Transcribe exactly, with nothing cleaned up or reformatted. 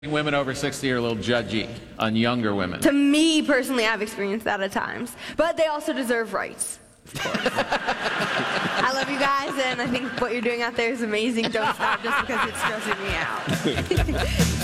Women over sixty are a little judgy on younger women. To me, personally, I've experienced that at times. But they also deserve rights, of course. I love you guys, and I think what you're doing out there is amazing. Don't stop just because it's stressing me out.